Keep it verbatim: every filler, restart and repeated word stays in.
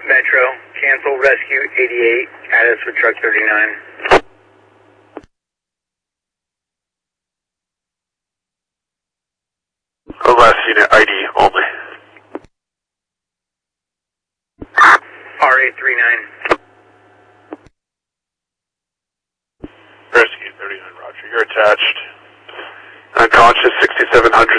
Metro, cancel rescue eighty-eight, add us for truck thirty-nine. The last unit I D only. R eight thirty-nine. Rescue thirty-nine, roger. You're attached. Unconscious, sixty-seven hundred